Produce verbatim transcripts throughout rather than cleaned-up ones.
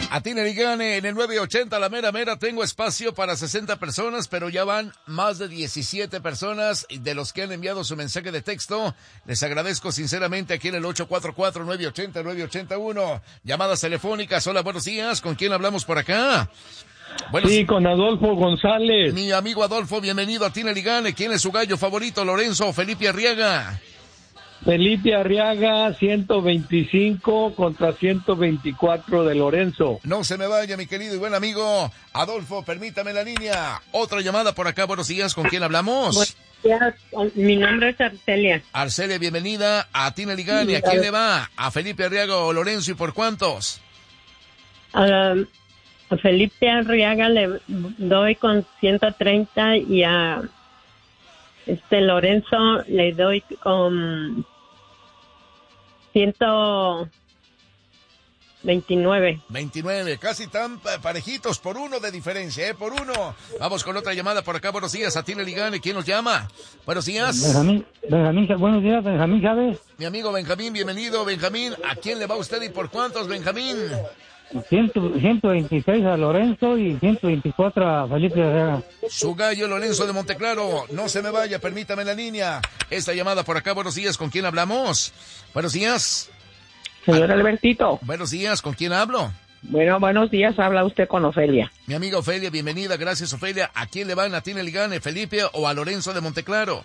A Tina Ligane en el nueve ochenta, la mera mera, tengo espacio para sesenta personas, pero ya van más de diecisiete personas de los que han enviado su mensaje de texto. Les agradezco sinceramente aquí en el ocho cuatro cuatro, nueve ocho cero, nueve ocho uno. Llamadas telefónicas, hola, buenos días, ¿con quién hablamos por acá? Buenos... Sí, con Adolfo González. Mi amigo Adolfo, bienvenido a Tina Ligane. ¿Quién es su gallo favorito, Lorenzo o Felipe Arriaga? Felipe Arriaga, ciento veinticinco contra ciento veinticuatro de Lorenzo. No se me vaya, mi querido y buen amigo Adolfo, permítame la línea. Otra llamada por acá, buenos días, ¿con quién hablamos? Buenos días, mi nombre es Arcelia. Arcelia, bienvenida a Tina Ligane. ¿A quién le va? ¿A Felipe Arriaga o Lorenzo y por cuántos? A, a Felipe Arriaga le doy con ciento treinta y a este Lorenzo le doy con ciento veintinueve. veintinueve, casi tan parejitos, por uno de diferencia, ¿eh? Por uno. Vamos con otra llamada por acá, buenos días, a Tina Ligane. ¿Quién nos llama? Buenos días. Benjamín, Benjamín, buenos días, Benjamín Chávez. Mi amigo Benjamín, bienvenido, Benjamín. ¿A quién le va usted y por cuántos, Benjamín? ciento veintiséis a Lorenzo y ciento veinticuatro a Felipe Arriaga. Su gallo Lorenzo de Monteclaro, no se me vaya, permítame la línea. Esta llamada por acá, buenos días, ¿con quién hablamos? Buenos días. Señor Albertito. Buenos días, ¿con quién hablo? Bueno, buenos días, habla usted con Ofelia. Mi amiga Ofelia, bienvenida, gracias Ofelia. ¿A quién le van a Tina Ligane, Felipe o a Lorenzo de Monteclaro?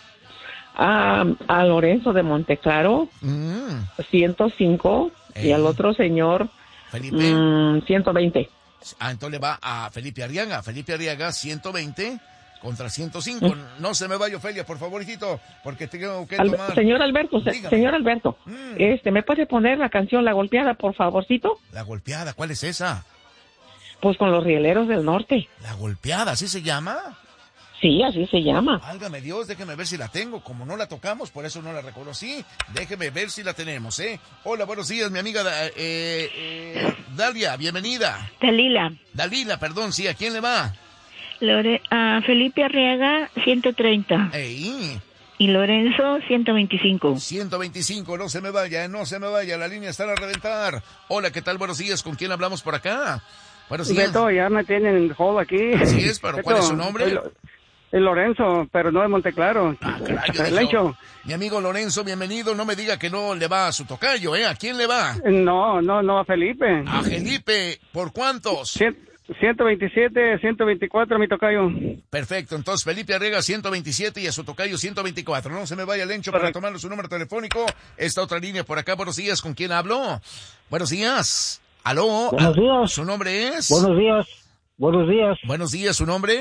A, a Lorenzo de Monteclaro, mm. ciento cinco, eh. y al otro señor... Felipe. Mm, ciento veinte. Ah, entonces le va a Felipe Arriaga. Felipe Arriaga, ciento veinte contra ciento cinco. Mm. No se me vaya, Ofelia, por favor, hijito, porque tengo que Al, tomar... Señor Alberto, se, señor Alberto, mm. este, ¿me puede poner la canción La Golpeada, por favorcito? La Golpeada, ¿cuál es esa? Pues con los Rieleros del Norte. La Golpeada, ¿así se llama? Sí, así se llama. Válgame Dios, déjeme ver si la tengo. Como no la tocamos, por eso no la reconocí. Déjeme ver si la tenemos, ¿eh? Hola, buenos días, mi amiga eh, eh, Dalia, bienvenida. Dalila. Dalila, perdón, sí, ¿a quién le va? Lore, a Felipe Arriaga, ciento treinta. Ey. Y Lorenzo, ciento veinticinco. ciento veinticinco, no se me vaya, no se me vaya, la línea está a reventar. Hola, ¿qué tal? Buenos días, ¿con quién hablamos por acá? Buenos días. Beto, ya me tienen en hold aquí. Así es, pero Beto, ¿cuál es su nombre? El, el Lorenzo, pero no de Monteclaro. Ah, caray, Lencho. Mi amigo Lorenzo, bienvenido. No me diga que no le va a su tocayo, ¿eh? ¿A quién le va? No, no, no, a Felipe. A Felipe, ¿por cuántos? ciento veintisiete, ciento veinticuatro, mi tocayo. Perfecto, entonces Felipe Arriaga ciento veintisiete y a su tocayo ciento veinticuatro. No se me vaya, Lencho, para tomarle su número telefónico. Esta otra línea por acá, buenos días, ¿con quién hablo? Buenos días. ¿Aló? Buenos días. ¿Su nombre es? Buenos días. Buenos días. Buenos días, ¿su nombre?